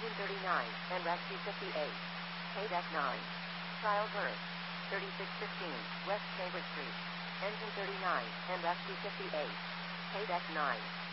Engine 39, and Rescue 58. Paydeck 9. Trial berth. 3615, West Cambridge Street. Engine 39, and Rescue 58. Paydeck 9.